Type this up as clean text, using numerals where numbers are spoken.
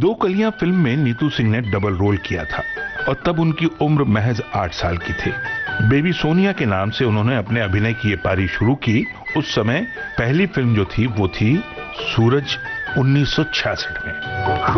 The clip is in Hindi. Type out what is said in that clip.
दो कलियां फिल्म में नीतू सिंह ने डबल रोल किया था और तब उनकी उम्र महज 8 साल की थी। बेबी सोनिया के नाम से उन्होंने अपने अभिनय की ये पारी शुरू की। उस समय पहली फिल्म जो थी वो थी सूरज 1966 में।